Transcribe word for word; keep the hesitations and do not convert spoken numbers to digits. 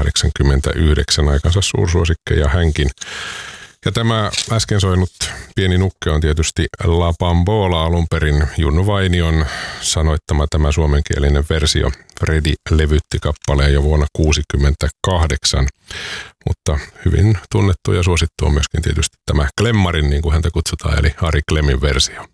kahdeksankymmentäyhdeksän, aikansa suursuosikkeja hänkin. Ja tämä äsken soinut Pieni nukke on tietysti La Bambola, alun perin Junnu Vainion sanoittama tämä suomenkielinen versio. Fredi levytti kappaleen jo vuonna tuhatyhdeksänsataakuusikymmentäkahdeksan, mutta hyvin tunnettu ja suosittu on myöskin tietysti tämä Klemmarin, niin kuin häntä kutsutaan, eli Ari Klemmin versio.